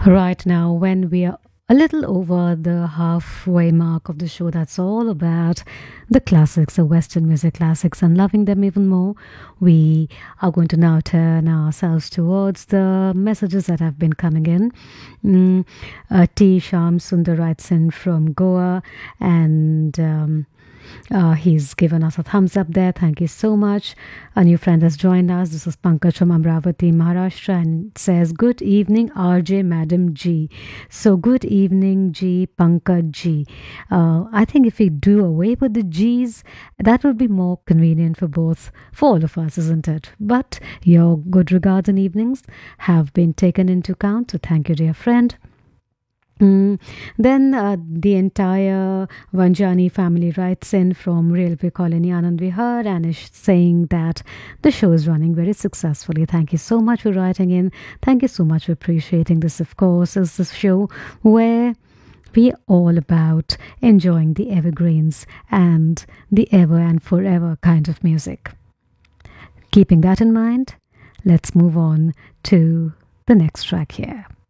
Right now, when we are a little over the halfway mark of the show, that's all about the classics, the Western music classics, and loving them even more. We are going to now turn ourselves towards the messages that have been coming in. T. Sham Sundar writes in from Goa, and he's given us a thumbs up there. Thank you so much. A new friend has joined us. This is Pankaj from Amravati, Maharashtra, and says, "Good evening, RJ Madam G." So, good evening, G, Pankaj G. I think if we do away with the G's, that would be more convenient for all of us, isn't it? But your good regards and evenings have been taken into account. So, thank you, dear friend. Then the entire Vanjani family writes in from Railway Colony Anand Vihar and is saying that the show is running very successfully. Thank you so much for writing in. Thank you so much for appreciating this. Of course, is the show where we're all about enjoying the evergreens and the ever and forever kind of music. Keeping that in mind, let's move on to the next track here.